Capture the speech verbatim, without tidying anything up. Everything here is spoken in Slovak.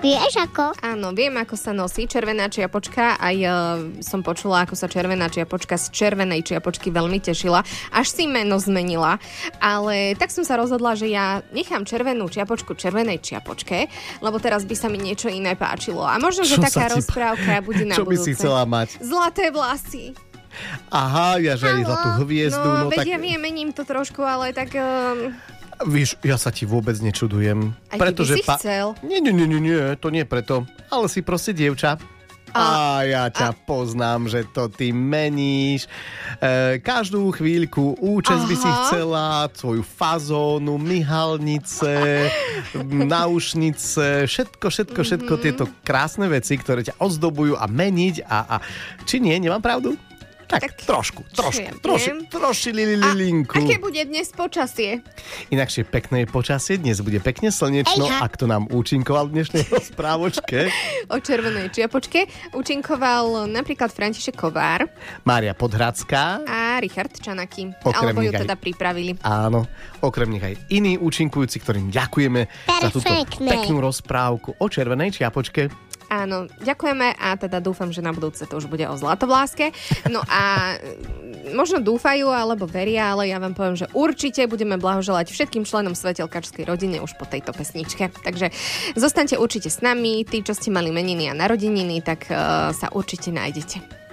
Vieš ako? Áno, viem, ako sa nosí červená čiapočka. Aj uh, som počula, ako sa červená čiapočka z červenej čiapočky veľmi tešila. Až si meno zmenila. Ale tak som sa rozhodla, že ja nechám červenú čiapočku červenej čiapočke, lebo teraz by sa mi niečo iné páčilo. A možno, že Čo taká ti... rozprávka bude na Čo budúce. by si chcela mať? Zlaté vlasy. Aha, ja že aj zlatú hviezdu. No, No, veď tak... ja viem, mením to trošku, ale tak... Um... Víš, ja sa ti vôbec nečudujem. Aj pretože ty by si pa... chcel. Nie, nie, nie, nie, nie, to nie preto. Ale si proste dievča. A, a ja ťa a... poznám, že to ty meníš. E, každú chvíľku účes Aha. by si chcela, tvoju fazónu, myhalnice, náušnice, všetko, všetko, všetko mm-hmm. tieto krásne veci, ktoré ťa ozdobujú a meniť. A, a... Či nie, nemám pravdu? Tak, tak trošku, trošku, trošku, troši lililinku. A aké bude dnes počasie? Inakšie pekné počasie, dnes bude pekne slnečno, Ejha. Ak to nám účinkoval v dnešnej rozprávočke. O červenej čiapočke účinkoval napríklad František Kovár, Mária Podhradská a Richard Čanaky. Okrem alebo ju aj, teda pripravili. Áno, okrem nich aj iní účinkujúci, ktorým ďakujeme Perfektne. Za túto peknú rozprávku o červenej čiapočke. Áno, ďakujeme a teda dúfam, že na budúce to už bude o zlatovláske. No a možno dúfajú alebo veria, ale ja vám poviem, že určite budeme blahoželať všetkým členom svetelkačskej rodine už po tejto pesničke. Takže zostaňte určite s nami, tí, čo ste mali meniny a narodeniny, tak uh, sa určite nájdete.